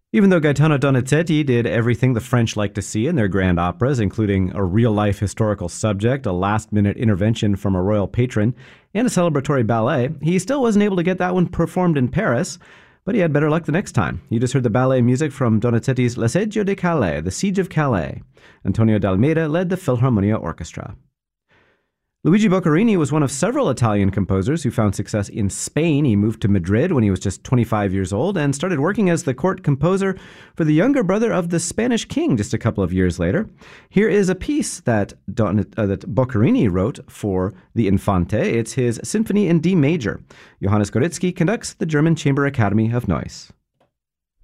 Even though Gaetano Donizetti did everything the French like to see in their grand operas, including a real-life historical subject, a last-minute intervention from a royal patron, and a celebratory ballet, he still wasn't able to get that one performed in Paris, but he had better luck the next time. You just heard the ballet music from Donizetti's L'Assedio di Calais, The Siege of Calais. Antonio D'Almeida led the Philharmonia Orchestra. Luigi Boccherini was one of several Italian composers who found success in Spain. He moved to Madrid when he was just 25 years old and started working as the court composer for the younger brother of the Spanish king just a couple of years later. Here is a piece that Boccherini wrote for the Infante. It's his Symphony in D major. Johannes Goretzky conducts the German Chamber Academy of Neuss.